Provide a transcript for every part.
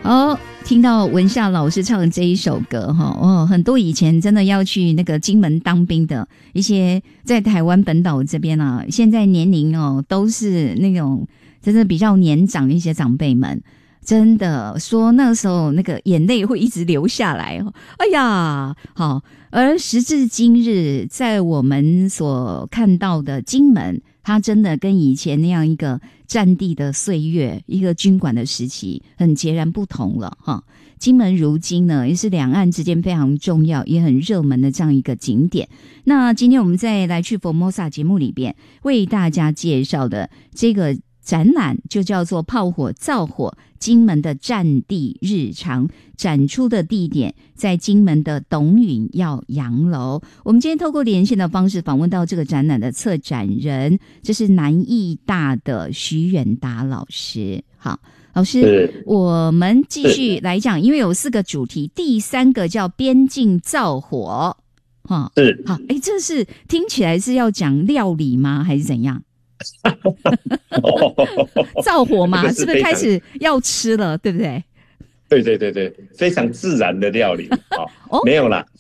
哦，听到文夏老师唱的这一首歌哈，哦，很多以前真的要去那个金门当兵的一些在台湾本岛这边啊，现在年龄哦都是那种真的比较年长的一些长辈们，真的说那时候那个眼泪会一直流下来哦。哎呀，好，而时至今日，在我们所看到的金门，它真的跟以前那样一个战地的岁月，一个军管的时期很截然不同了哈。金门如今呢，也是两岸之间非常重要也很热门的这样一个景点。那今天我们在来去 Formosa 节目里边为大家介绍的这个展览就叫做炮火造火金门的战地日常，展出的地点在金门的董允耀洋楼。我们今天透过连线的方式访问到这个展览的策展人，这是南艺大的徐远达老师。好，老师，我们继续来讲，因为有4个主题，第3个叫边境造火。好，这是听起来是要讲料理吗？还是怎样？造火嘛，是不是开始要吃了，对不对？ 对，非常自然的料理。没有啦。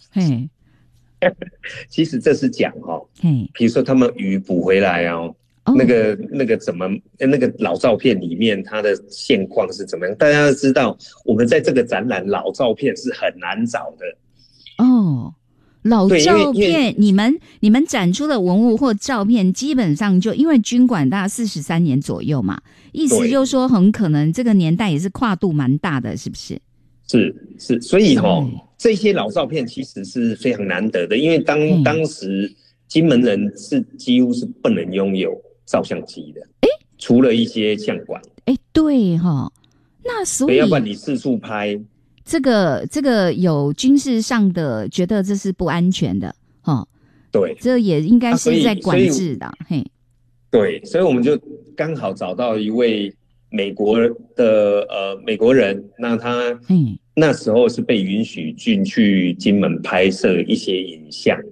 其实这是讲比如说他们鱼捕回来那个怎么那个老照片里面它的现况是怎么样？大家都知道，我们在这个展览老照片是很难找的哦。 老照片，你们展出的文物或照片，基本上就因为军管大概43年左右嘛，意思就是说很可能这个年代也是跨度蛮大的，是不是？ 是，所以这些老照片其实是非常难得的，因为当时金门人是几乎是不能拥有照相机的，除了一些相馆， 对那所以要不然你四处拍。 这个有军事上的觉得这是不安全的对， 这也应该是在管制的对，所以我们就刚好找到一位美国人，那他那时候是被允许进去金门拍摄一些影像，